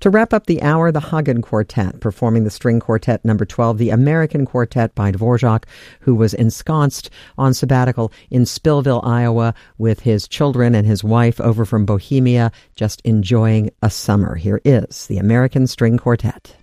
To wrap up the hour, the Hagen Quartet, performing the string quartet number 12, the American Quartet by Dvorak, who was ensconced on sabbatical in Spillville, Iowa, with his children and his wife over from Bohemia, just enjoying a summer. Here is the American String Quartet.